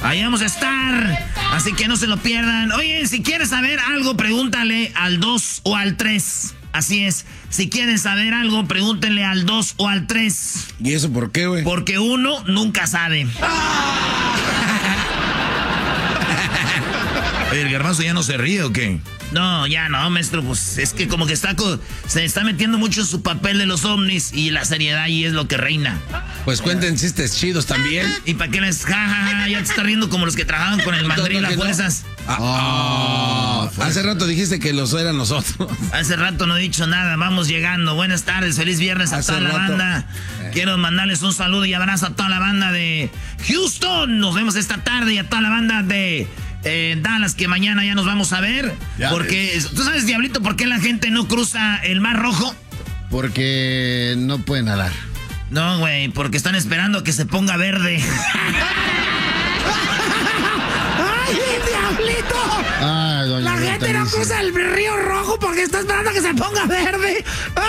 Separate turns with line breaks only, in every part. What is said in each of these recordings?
Ahí vamos a estar. Así que no se lo pierdan. Oye, si quieres saber algo, pregúntale al 2 o al 3. Así es. Si quieren saber algo, pregúntenle al 2 o al 3.
¿Y eso por qué, güey?
Porque uno nunca sabe.
Oye, ¿el Garbanzo ya no se ríe o qué?
No, ya no, maestro, pues es que como que se está metiendo mucho en su papel de los ovnis y la seriedad y es lo que reina.
Pues cuenten chistes chidos también.
¿Y para qué les jajaja? Ya te está riendo como los que trabajaban con el mandril a fuerzas.
Hace rato dijiste que los eran nosotros.
Hace rato no he dicho nada, vamos llegando. Buenas tardes, feliz viernes a toda la banda. Quiero mandarles un saludo y abrazo a toda la banda de Houston. Nos vemos esta tarde y a toda la banda de Dallas, que mañana ya nos vamos a ver. Ya porque, ves. ¿Tú sabes, Diablito, por qué la gente no cruza el Mar Rojo?
Porque no pueden nadar.
No, güey, porque están esperando a que se ponga verde. ¡Ay, Diablito!
Ay, doña
la gente no cruza el Río Rojo porque está esperando a que se ponga verde.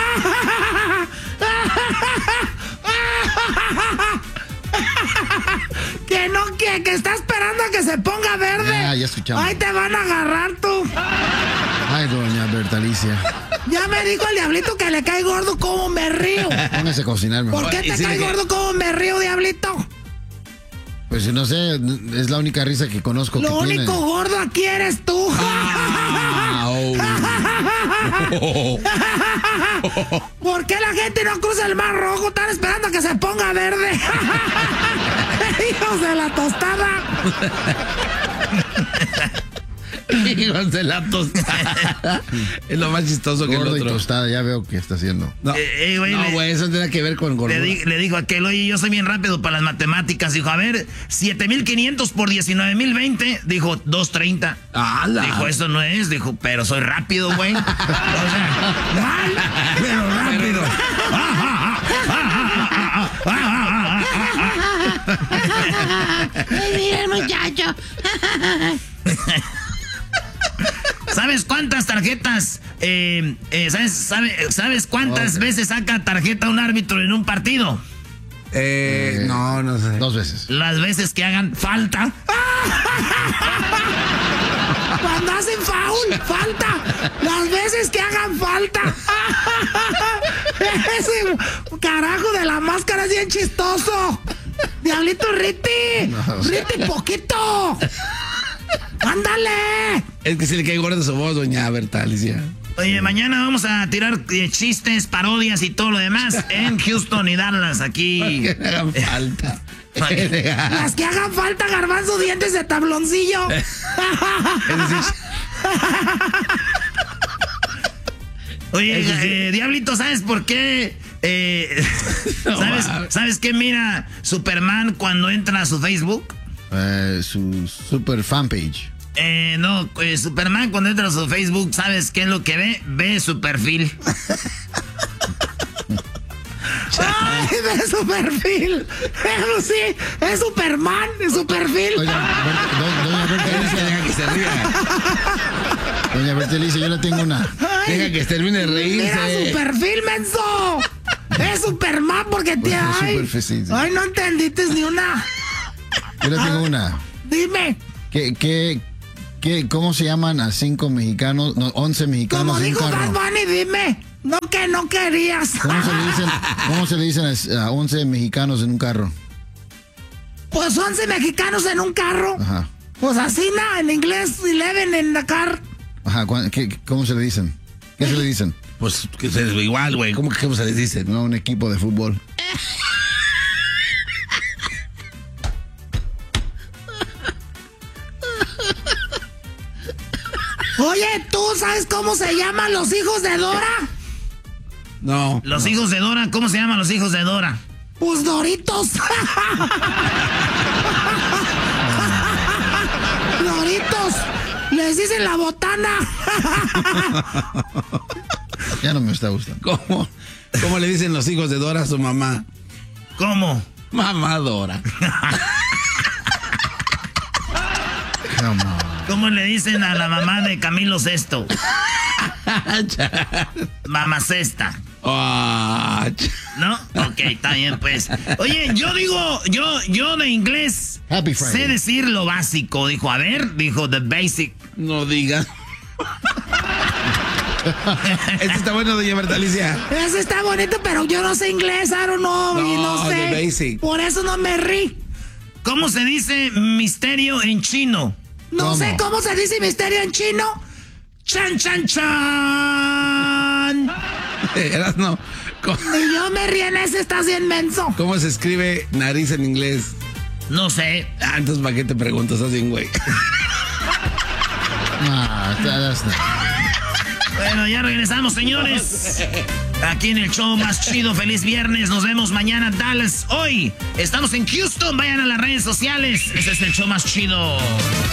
Que no, que está esperando a que se ponga verde.
Ya escuchamos.
Ay, te van a agarrar tú.
Ay, doña Bertalicia.
Ya me dijo el Diablito que le cae gordo como me río.
Póngase a cocinar mejor.
¿Por qué te cae gordo como me río, Diablito?
Pues no sé, es la única risa que conozco.
Lo
que
único
tiene.
gordo aquí eres tú. ¿Por qué la gente no cruza el Mar Rojo? Están esperando a que se ponga verde. Hijos de la tostada.
Hijos de la tostada. Es lo más chistoso que el otro.
Y tostada, ya veo que está haciendo.
No, güey, eso tiene que ver con gordura.
Le dijo a aquel, oye, yo soy bien rápido para las matemáticas. Dijo, a ver, 7,500 por 19,020. Dijo, 230.
¡Hala!
Dijo, eso no es. Dijo, pero soy rápido, güey. O sea, mal, pero rápido.
Mira, muchacho.
¿Sabes cuántas tarjetas? ¿Sabes cuántas veces saca tarjeta un árbitro en un partido?
No sé.
2 veces.
Las veces que hagan falta. Cuando hacen foul, falta. Las veces que hagan falta. Ese carajo de la máscara es bien chistoso. Diablito, Riti. Riti, poquito. ¡Ándale!
Es que si le cae gordo su voz, doña Bertalicia.
Oye, mañana vamos a tirar chistes, parodias y todo lo demás en Houston y Dallas, aquí.
Que hagan falta.
Las que hagan falta, Garbanzo, dientes de tabloncillo. Oye, Diablito, ¿sabes por qué? ¿Sabes qué mira Superman cuando entra a su Facebook?
Su super fanpage.
No, Superman cuando entra a su Facebook, ¿sabes qué es lo que ve? Ve su perfil. ¡Ay, ve su perfil! Eso sí, es Superman, es su perfil.
Doña Bertalicia,
deja que se ría.
Doña Bertalicia, yo le tengo una.
Ay,
deja que termine de reírse.
¡Mira su perfil, menso! Es Superman porque te... Ay, no entendiste ni una.
Yo le tengo una.
Dime.
¿Cómo se llaman a 5 mexicanos, no, 11 mexicanos
Como
en un
dijo
carro?
Bad Bunny, dime. No, que no querías.
¿Cómo se le dicen a 11 mexicanos en un carro?
Pues 11 mexicanos en un carro.
Ajá.
Pues así, ¿no? En inglés, 11 en la car.
Ajá, ¿cómo se le dicen? ¿Qué se le dicen?
Pues que es igual, güey. ¿Cómo se les dice?
No, un equipo de fútbol.
Oye, ¿tú sabes cómo se llaman los hijos de Dora?
No.
Los hijos de Dora, ¿cómo se llaman los hijos de Dora? Pues Doritos. Doritos. Les dicen la botana.
Ya no me está gustando.
¿Cómo le dicen los hijos de Dora a su mamá?
¿Cómo?
Mamá Dora.
¿Cómo le dicen a la mamá de Camilo Sesto? Mamá Cesta.
Oh,
¿No? Ok, está bien, pues. Oye, yo digo, yo de inglés
Happy Friday.
Sé decir lo básico. Dijo, a ver, dijo the basic.
No diga. Este está bueno, doña Bertalicia.
Ese está bonito, pero yo no sé inglés, I don't know, y no sé.
The basic.
Por eso no me rí. ¿Cómo se dice misterio en chino? No sé cómo se dice misterio en chino. Chan, chan, chan.
No.
Y yo me río en ese, estás bien menso.
¿Cómo se escribe nariz en inglés?
No sé.
Ah, entonces, ¿para qué te preguntas así, güey?
Bueno, ya regresamos, señores. Aquí en el show más chido. Feliz viernes. Nos vemos mañana, Dallas. Hoy estamos en Houston. Vayan a las redes sociales. Ese es el show más chido.